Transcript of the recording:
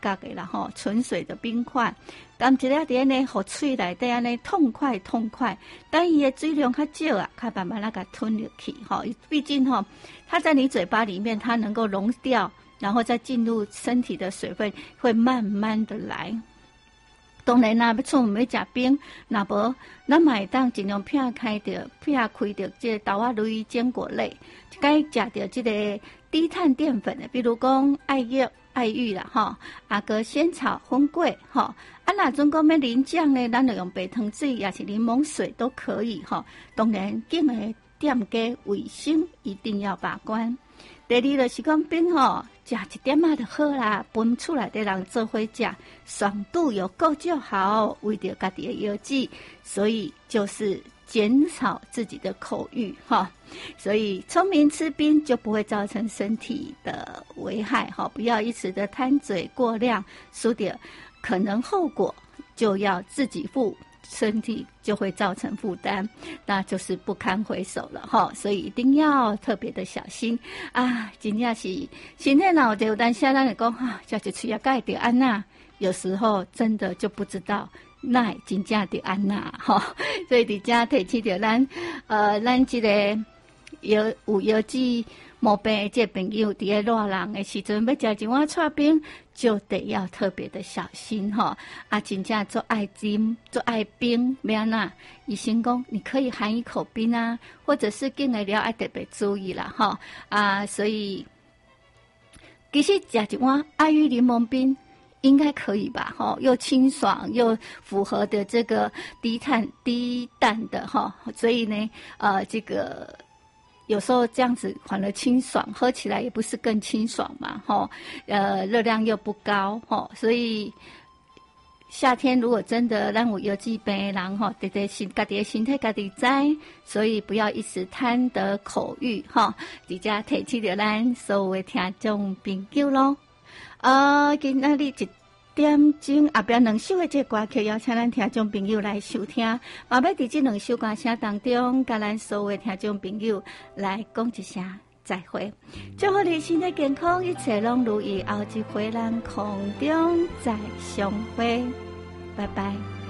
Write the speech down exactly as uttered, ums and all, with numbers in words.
角的啦吼，纯水的冰块，含一粒伫安尼，互喙内底安尼痛快痛快。等伊的水量较少啊，较慢慢那个吞入去吼。毕竟吼，它在你嘴巴里面，它能够溶掉，然后再进入身体的水分，会慢慢的来。当然啦，要出门要食冰，若无咱嘛会当尽量撇开着、撇开着这豆仔类、坚果类，该食着这个低碳淀粉的，比如讲爱玉、爱玉啦，吼，啊个仙草、荤桂，吼，啊若总讲要淋酱呢，咱就用白糖水，也是柠檬水都可以，吼。当然，景的店家卫生一定要把关。第二就是讲冰吼，食一点仔就好啦，分出来的人做伙食，爽度有够就好。为着家己的腰子，所以就是减少自己的口欲哈。所以聪明吃冰就不会造成身体的危害哈，不要一时的贪嘴过量，输掉可能后果就要自己负。身体就会造成负担，那就是不堪回首了哈。所以一定要特别的小心啊！真正是身体脑就担心，咱就讲哈，叫一喙也该得安那，有时候真的就不知道那真正得安那哈。所以伫遮提起着咱呃，咱这个有有腰子毛病的这朋友，伫个热人的时阵要食一碗刨冰，就得要特别的小心哈。啊，真正做爱金，做爱冰，要安那？医生讲你可以含一口冰啊，或者是进来了爱特别注意啦哈。啊，所以其实食一碗爱玉柠檬冰应该可以吧？哈，又清爽又符合的这个低碳低氮的哈，所以呢，呃，这个。有时候这样子反而清爽，喝起来也不是更清爽嘛，吼，呃，热量又不高，吼，所以夏天如果真的让我有疾病的人，吼，对对，身家己的身体家己知，所以不要一时贪得口欲，吼，直接提起着咱所有的听众朋友咯。呃，今仔日一点钟后边两首的这歌曲，邀请咱听众朋友来收听。嘛要伫这两首歌声当中，甲咱所有的听众朋友来讲一声再会。祝福你身体健康，一切拢如意。后一回咱空中再相会，拜拜。